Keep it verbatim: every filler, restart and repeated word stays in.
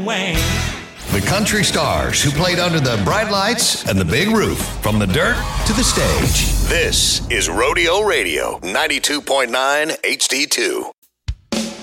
and Wayne. The country stars who played under the bright lights and the big roof, from the dirt to the stage. This is Rodeo Radio, ninety-two point nine H D two.